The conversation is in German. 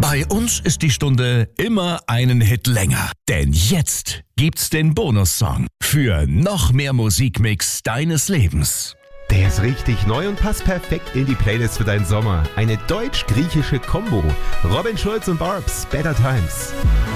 Bei uns ist die Stunde immer einen Hit länger. Denn jetzt gibt's den Bonussong für noch mehr Musikmix deines Lebens. Der ist richtig neu und passt perfekt in die Playlist für deinen Sommer. Eine deutsch-griechische Kombo. Robin Schulz und Barbs, Better Times.